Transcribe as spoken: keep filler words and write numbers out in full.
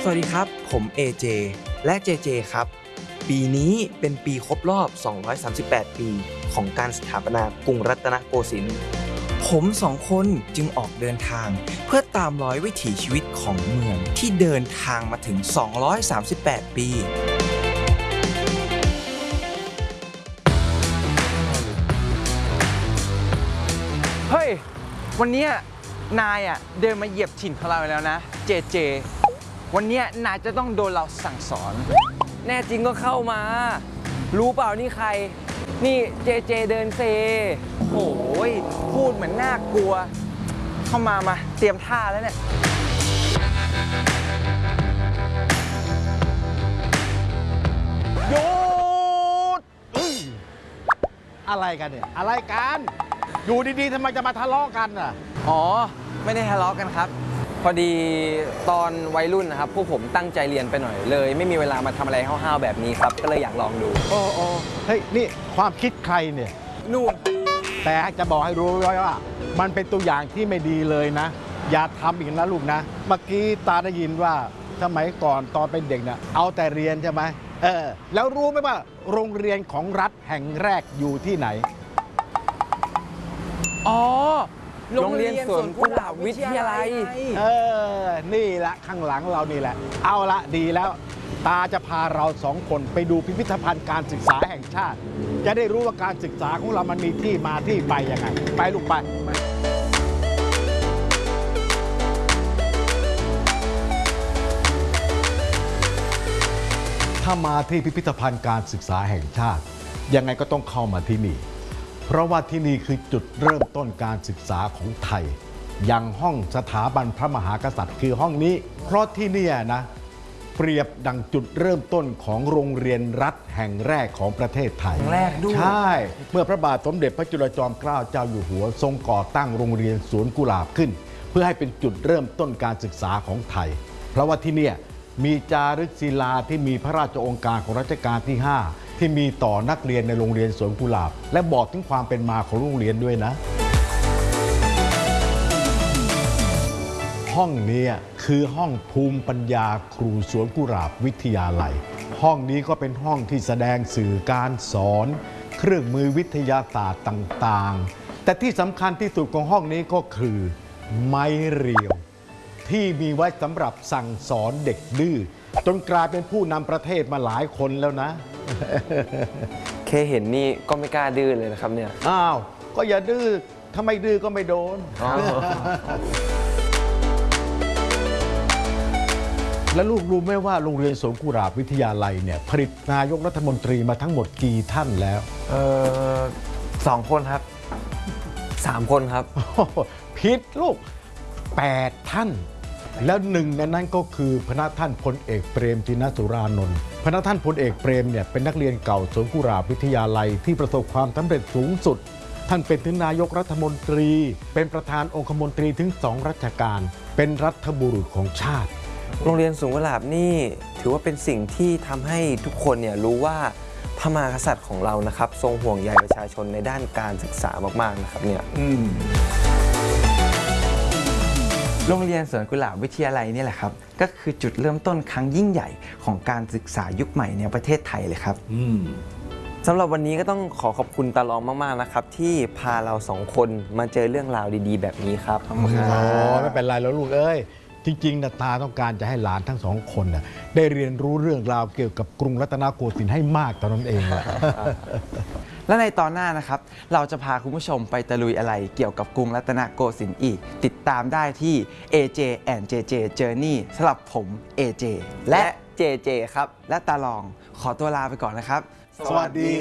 สวัสดีครับผม เอ เจ และ เจ เจ ครับปีนี้เป็นปีครบรอบ สองร้อยสามสิบแปด ปีของการสถาปนากรุงรัตนโกสินทร์ผมสองคนจึงออกเดินทางเพื่อตามรอยวิถีชีวิตของเมืองที่เดินทางมาถึง สองร้อยสามสิบแปด ปีเฮ้ยวันนี้นายอ่ะเดินมาเหยียบถิ่นของเราแล้วนะเจเจวันนี้นายจะต้องโดนเราสั่งสอนแน่จริงก็เข้ามารู้เปล่านี่ใครนี่เจเจเดินเซโอ้ยพูดเหมือนน่ากลัวเข้ามามาเตรียมท่าแล้วเนี่ยหยุดอะไรกันเนี่ยอะไรกันอยู่ดีๆทำไมจะมาทะเลาะกันอ่ะอ๋อไม่ได้ทะเลาะกันครับพอดีตอนวัยรุ่นนะครับพวกผมตั้งใจเรียนไปหน่อยเลยไม่มีเวลามาทำอะไรห้าวๆแบบนี้ครับก็เลยอยากลองดูโอ้โอ้เฮ้ยนี่ความคิดใครเนี่ยนู่นแต่จะบอกให้รู้ไว้ว่ามันเป็นตัวอย่างที่ไม่ดีเลยนะอย่าทำอีกนะลูกนะเมื่อกี้ตาได้ยินว่าสมัยก่อนตอนเป็นเด็กเนี่ยเอาแต่เรียนใช่ไหมเออแล้วรู้ไหมว่าโรงเรียนของรัฐแห่งแรกอยู่ที่ไหนอ๋อโรงเรียนสวนกุหลาบวิทยาลัยเออนี่แหละข้างหลังเรานี่แหละเอาละดีแล้วตาจะพาเราสองคนไปดูพิพิธภัณฑ์การศึกษาแห่งชาติจะได้รู้ว่าการศึกษาของเรามันมีที่มาที่ไปยังไงไปลูกไปถ้ามาที่พิพิธภัณฑ์การศึกษาแห่งชาติยังไงก็ต้องเข้ามาที่นี่เพราะว่าที่นี่คือจุดเริ่มต้นการศึกษาของไทยอย่างห้องสถาบันพระมหากษัตริย์คือห้องนี้เพราะที่นี่นะเปรียบดังจุดเริ่มต้นของโรงเรียนรัฐแห่งแรกของประเทศไทยแรกด้วยใช่เมื่อพระบาทสมเด็จพระจุลจอมเกล้าเจ้าอยู่หัวทรงก่อตั้งโรงเรียนสวนกุหลาบขึ้นเพื่อให้เป็นจุดเริ่มต้นการศึกษาของไทยเพราะว่าที่นี่มีจารึกศิลาที่มีพระราชโองการของรัชกาลที่ห้าที่มีต่อนักเรียนในโรงเรียนสวนกุหลาบและบอกถึงความเป็นมาของโรงเรียนด้วยนะห้องนี้คือห้องภูมิปัญญาครูสวนกุหลาบวิทยาลัยห้องนี้ก็เป็นห้องที่แสดงสื่อการสอนเครื่องมือวิทยาศาสตร์ต่างๆแต่ที่สำคัญที่สุดของห้องนี้ก็คือไม้เรียวที่มีไว้สำหรับสั่งสอนเด็กดื้อจนกลายเป็นผู้นำประเทศมาหลายคนแล้วนะแค่เห็นนี่ก็ไม่กล้าดื้อเลยนะครับเนี่ยอ้าวก็อย่าดื้อถ้าไม่ดื้อก็ไม่โดนแล้วลูกรู้ไหมว่าโรงเรียนสวนกุหลาบวิทยาลัยเนี่ยผลิตนายกรัฐมนตรีมาทั้งหมดกี่ท่านแล้วเออสองคนครับสามคนครับผิดลูกแปดท่านแล้วหนึ่งในนั้นก็คือพระท่านพลเอกเปรมติณสุรานนท์พระท่านพลเอกเปรมเนี่ยเป็นนักเรียนเก่าสวนกุหลาบวิทยาลัยที่ประสบความสำเร็จสูงสุดท่านเป็นถึงนายกรัฐมนตรีเป็นประธานองคมนตรีถึงสองราชการเป็นรัฐบุรุษของชาติโรงเรียนสวนกุหลาบนี่ถือว่าเป็นสิ่งที่ทำให้ทุกคนเนี่ยรู้ว่าพระมหากษัตริย์ของเรานะครับทรงห่วงใยประชาชนในด้านการศึกษามากๆนะครับเนี่ยโรงเรียนสวนกุหลาบวิทยาลัยนี่แหละครับก็คือจุดเริ่มต้นครั้งยิ่งใหญ่ของการศึกษายุคใหม่ในประเทศไทยเลยครับสำหรับวันนี้ก็ต้องขอขอบคุณตาลองมากๆนะครับที่พาเราสองคนมาเจอเรื่องราวดีๆแบบนี้ครับอ๋อไม่เป็นไรแล้วลูกเอ้ยจริงๆนะตาต้องการจะให้หลานทั้งสองคนน่ะได้เรียนรู้เรื่องราวเกี่ยวกับกรุงรัตนโกสินทร์ให้มากตอนนั้นเองแหละและในตอนหน้านะครับเราจะพาคุณผู้ชมไปตะลุยอะไรเกี่ยวกับกรุงรัตนโกสินทร์อีกติดตามได้ที่ เอ เจ and เจ เจ Journey สำหรับผม เอ เจ และ เจ เจ ครับและตาลองขอตัวลาไปก่อนนะครับสวัสดี